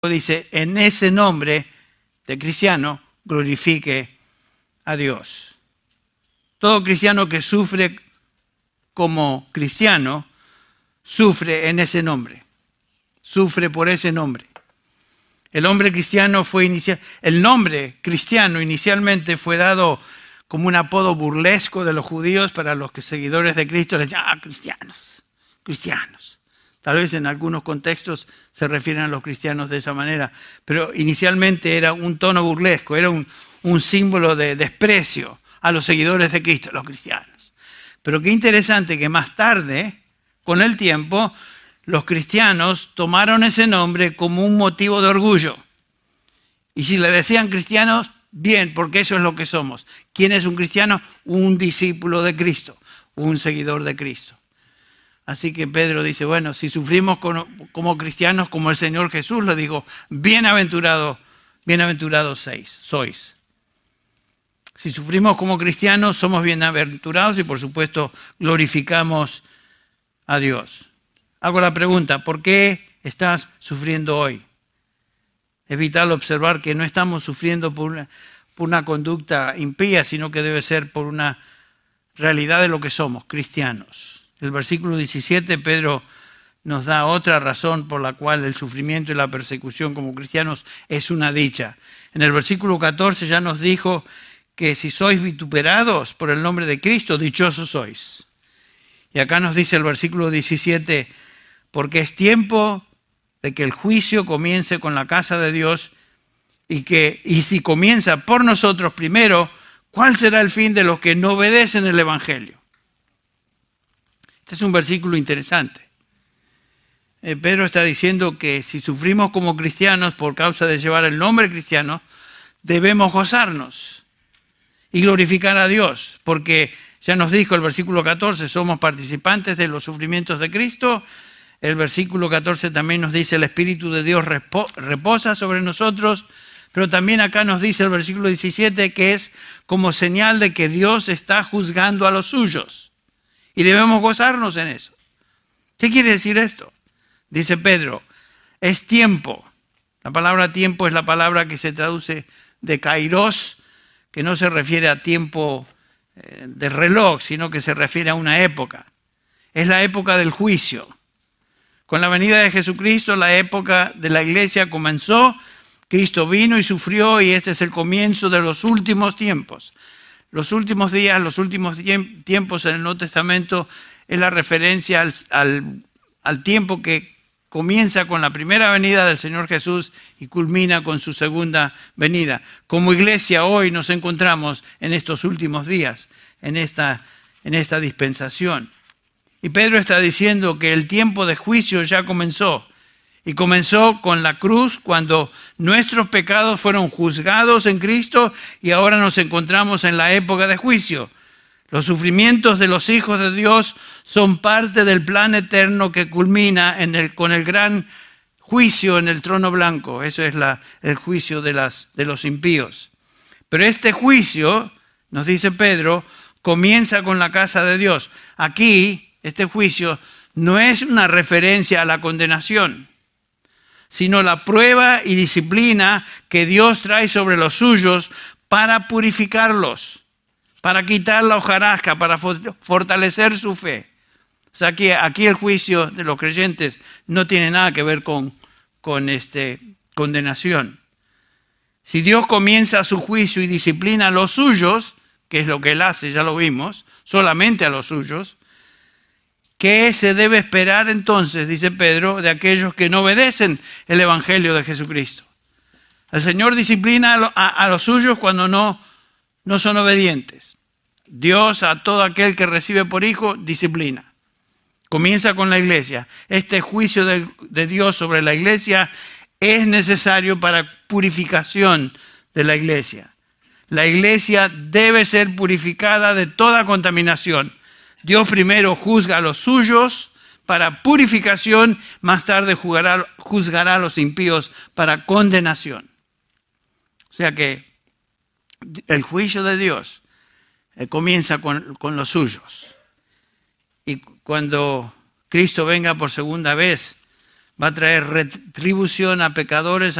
dice, en ese nombre de cristiano glorifique a Dios. Todo cristiano que sufre como cristiano, sufre en ese nombre. Sufre por ese nombre. El nombre cristiano el nombre cristiano inicialmente fue dado como un apodo burlesco de los judíos para los que seguidores de Cristo les decían, cristianos. Tal vez en algunos contextos se refieren a los cristianos de esa manera, pero inicialmente era un tono burlesco, era un símbolo de desprecio a los seguidores de Cristo, los cristianos. Pero qué interesante que más tarde, con el tiempo, los cristianos tomaron ese nombre como un motivo de orgullo. Y si le decían cristianos, bien, porque eso es lo que somos. ¿Quién es un cristiano? Un discípulo de Cristo, un seguidor de Cristo. Así que Pedro dice, bueno, si sufrimos como cristianos, como el Señor Jesús lo dijo, bienaventurados sois. Si sufrimos como cristianos, somos bienaventurados y por supuesto glorificamos a Dios. Hago la pregunta, ¿por qué estás sufriendo hoy? Es vital observar que no estamos sufriendo por una conducta impía, sino que debe ser por una realidad de lo que somos, cristianos. El versículo 17, Pedro nos da otra razón por la cual el sufrimiento y la persecución como cristianos es una dicha. En el versículo 14 ya nos dijo que si sois vituperados por el nombre de Cristo, dichosos sois. Y acá nos dice el versículo 17, porque es tiempo de que el juicio comience con la casa de Dios y si comienza por nosotros primero, ¿cuál será el fin de los que no obedecen el Evangelio? Este es un versículo interesante. Pedro está diciendo que si sufrimos como cristianos por causa de llevar el nombre cristiano, debemos gozarnos y glorificar a Dios, porque ya nos dijo el versículo 14, somos participantes de los sufrimientos de Cristo. El versículo 14 también nos dice el Espíritu de Dios reposa sobre nosotros, pero también acá nos dice el versículo 17 que es como señal de que Dios está juzgando a los suyos y debemos gozarnos en eso. ¿Qué quiere decir esto? Dice Pedro, es tiempo. La palabra tiempo es la palabra que se traduce de kairos, que no se refiere a tiempo de reloj, sino que se refiere a una época. Es la época del juicio. Con la venida de Jesucristo, la época de la iglesia comenzó. Cristo vino y sufrió y este es el comienzo de los últimos tiempos. Los últimos días, los últimos tiempos en el Nuevo Testamento es la referencia al tiempo que comienza con la primera venida del Señor Jesús y culmina con su segunda venida. Como iglesia hoy nos encontramos en estos últimos días, en esta dispensación. Y Pedro está diciendo que el tiempo de juicio ya comenzó. Y comenzó con la cruz cuando nuestros pecados fueron juzgados en Cristo y ahora nos encontramos en la época de juicio. Los sufrimientos de los hijos de Dios son parte del plan eterno que culmina con el gran juicio en el trono blanco. Eso es el juicio de los impíos. Pero este juicio, nos dice Pedro, comienza con la casa de Dios. Aquí, este juicio no es una referencia a la condenación, sino la prueba y disciplina que Dios trae sobre los suyos para purificarlos, para quitar la hojarasca, para fortalecer su fe. O sea, aquí el juicio de los creyentes no tiene nada que ver con condenación. Si Dios comienza su juicio y disciplina a los suyos, que es lo que Él hace, ya lo vimos, solamente a los suyos, ¿qué se debe esperar entonces, dice Pedro, de aquellos que no obedecen el Evangelio de Jesucristo? El Señor disciplina a los suyos cuando no son obedientes. Dios a todo aquel que recibe por hijo disciplina. Comienza con la iglesia. Este juicio de Dios sobre la iglesia es necesario para purificación de la iglesia. La iglesia debe ser purificada de toda contaminación. Dios primero juzga a los suyos para purificación, más tarde juzgará a los impíos para condenación. O sea que el juicio de Dios comienza con los suyos. Y cuando Cristo venga por segunda vez, va a traer retribución a pecadores,